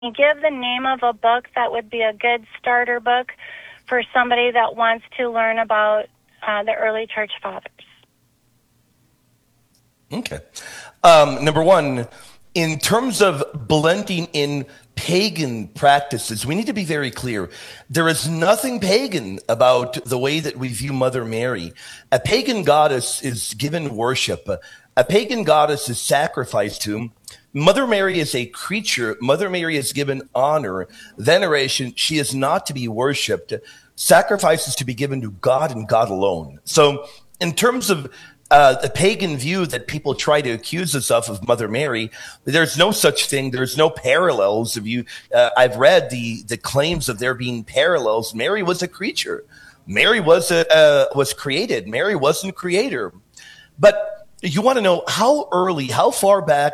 you give the name of a book that would be a good starter book for somebody that wants to learn about the early church fathers? Okay. Number one, in terms of blending in pagan practices, we need to be very clear. There is nothing pagan about the way that we view Mother Mary. A pagan goddess is given worship. A pagan goddess is sacrificed to. Mother Mary is a creature. Mother Mary is given honor, veneration. She is not to be worshipped. Sacrifice is to be given to God and God alone. So in terms of the pagan view that people try to accuse us of Mother Mary, there's no such thing. There's no parallels. I've read the claims of there being parallels. Mary was a creature. Mary was created. Mary wasn't creator. But you want to know how far back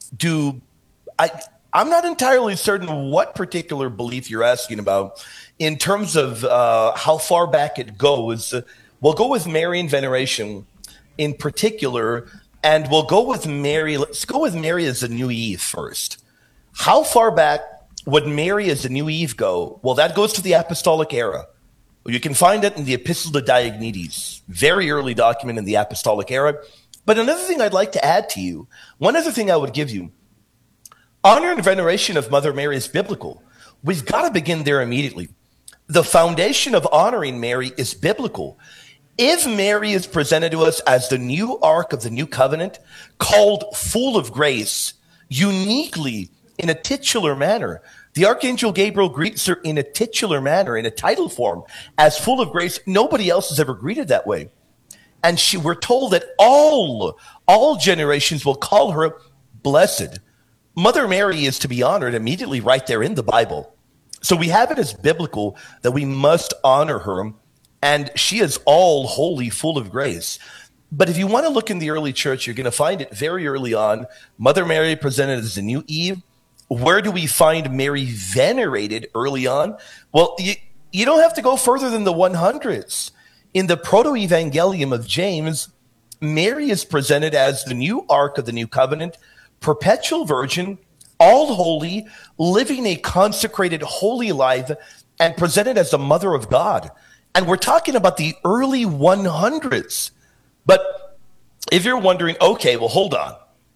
I'm not entirely certain what particular belief you're asking about in terms of how far back it goes. We'll go with Marian veneration in particular, and we'll go with Mary. Let's go with Mary as a new Eve first. How far back would Mary as a new Eve go? Well, that goes to the apostolic era. You can find it in the Epistle to Diognetus, very early document in the apostolic era. But another thing I'd like to add to you, one other thing I would give you, honor and veneration of Mother Mary is biblical. We've got to begin there immediately. The foundation of honoring Mary is biblical. If Mary is presented to us as the new ark of the new covenant, called full of grace, uniquely in a titular manner, the Archangel Gabriel greets her in a titular manner, in a title form, as full of grace. Nobody else has ever greeted that way. And we're told that all generations will call her blessed. Mother Mary is to be honored immediately right there in the Bible. So we have it as biblical that we must honor her. And she is all holy, full of grace. But if you want to look in the early church, you're going to find it very early on. Mother Mary presented as a new Eve. Where do we find Mary venerated early on? Well, you don't have to go further than the 100s. In the Proto-Evangelium of James, Mary is presented as the new ark of the new covenant, perpetual virgin, all holy, living a consecrated holy life, and presented as the mother of God. And we're talking about the early 100s. But if you're wondering, okay, well, hold on.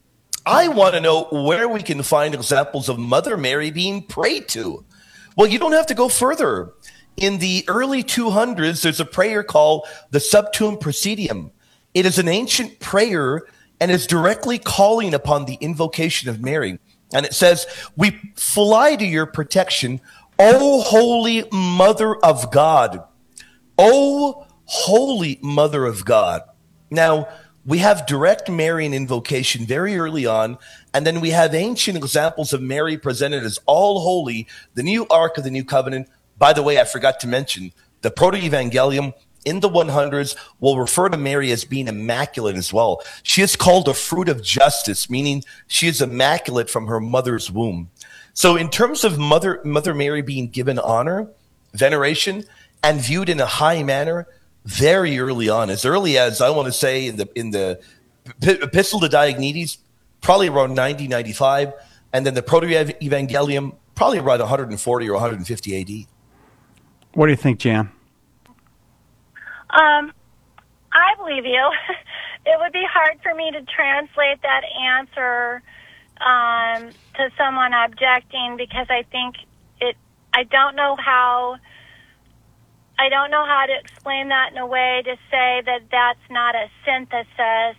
I want to know where we can find examples of Mother Mary being prayed to. Well, you don't have to go further. In the early 200s, there's a prayer called the Sub Tuum Praesidium. It is an ancient prayer and is directly calling upon the invocation of Mary. And it says, "We fly to your protection, O Holy Mother of God." O Holy Mother of God. Now, we have direct Marian invocation very early on, and then we have ancient examples of Mary presented as all holy, the new ark of the new covenant. By the way, I forgot to mention, the Proto-Evangelium in the 100s will refer to Mary as being immaculate as well. She is called a fruit of justice, meaning she is immaculate from her mother's womb. So in terms of Mother Mary being given honor, veneration, and viewed in a high manner very early on, as early as, I want to say, in the Epistle to Diognetus, probably around 90, 95, and then the Proto-Evangelium, probably around 140 or 150 AD. What do you think, Jan? I believe you. It would be hard for me to translate that answer to someone objecting, because I think I don't know how to explain that in a way to say that that's not a synthesis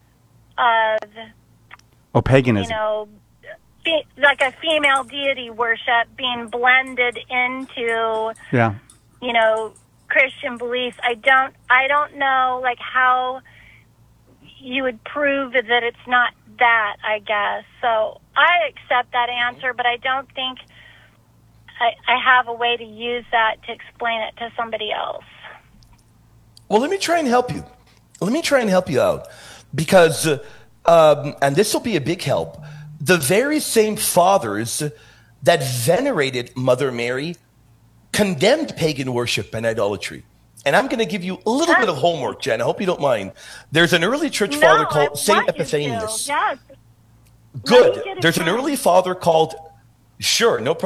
of paganism. Like a female deity worship being blended into Christian beliefs. I don't know like how you would prove that it's not that, I guess. So I accept that answer, but I don't think I have a way to use that to explain it to somebody else. Well, let me try and help you. Let me try and help you out, because, and this will be a big help, the very same fathers that venerated Mother Mary condemned pagan worship and idolatry. And I'm going to give you a little bit of homework, Jen. I hope you don't mind. There's an early church father called St. Epiphanius. Yes. Good. There's an early father called Sure, no problem.